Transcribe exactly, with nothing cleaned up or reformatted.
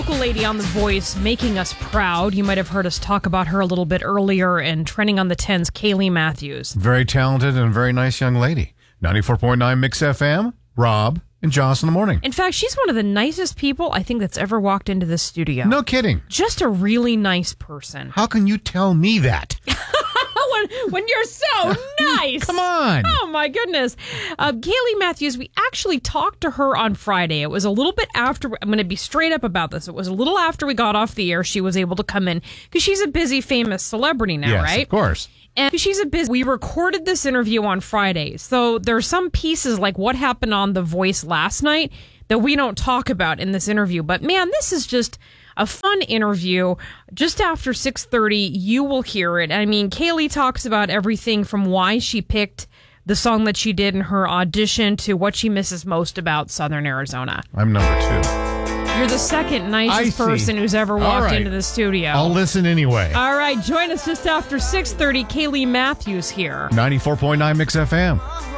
local lady on The Voice making us proud. You might have heard us talk about her a little bit earlier and trending on the tens, Kaylee Matthews. Very talented and very nice young lady. ninety-four point nine Mix F M, Rob and Joss in the morning. In fact, she's one of the nicest people I think that's ever walked into this studio. No kidding. Just a really nice person. How can you tell me that? when, when you're so nice. Come on. Oh, my goodness. Uh, Kaylee Matthews, we actually talked to her on Friday. It was a little bit after, I'm going to be straight up about this. It was a little after we got off the air. She was able to come in because she's a busy, famous celebrity now, yes, right? Yes, of course. And she's a busy. We recorded this interview on Friday. So there's some pieces like what happened on The Voice last night that we don't talk about in this interview. But man, this is just a fun interview. Just after six thirty, you will hear it. I mean, Kaylee talks about everything from why she picked the song that she did in her audition to what she misses most about Southern Arizona. I'm number two. You're the second nicest person who's ever walked right. into the studio. I'll listen anyway. All right, join us just after six thirty. Kaylee Matthews here. ninety-four point nine Mix F M.